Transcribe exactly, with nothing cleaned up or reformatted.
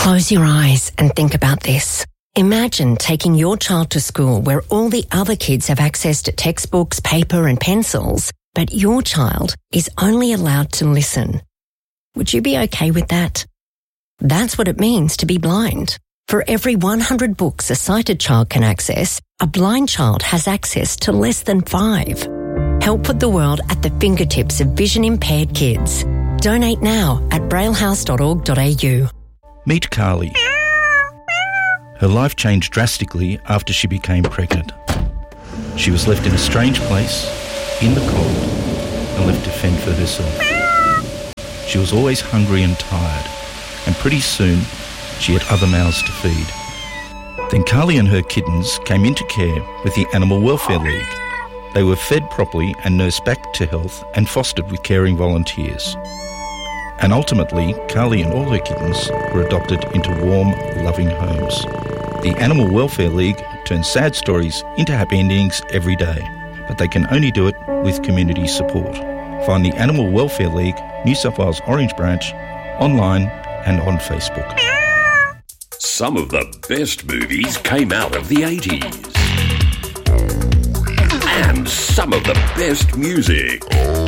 Close your eyes and think about this. Imagine taking your child to school where all the other kids have access to textbooks, paper and pencils, but your child is only allowed to listen. Would you be okay with that? That's what it means to be blind. For every one hundred books a sighted child can access, a blind child has access to less than five. Help put the world at the fingertips of vision-impaired kids. Donate now at braillehouse dot org dot a u. Meet Carly. Her life changed drastically after she became pregnant. She was left in a strange place, in the cold, and left to fend for herself. She was always hungry and tired, and pretty soon she had other mouths to feed. Then Carly and her kittens came into care with the Animal Welfare League. They were fed properly and nursed back to health and fostered with caring volunteers. And ultimately, Carly and all her kittens were adopted into warm, loving homes. The Animal Welfare League turns sad stories into happy endings every day, but they can only do it with community support. Find the Animal Welfare League, New South Wales Orange Branch, online and on Facebook. Some of the best movies came out of the eighties. And some of the best music.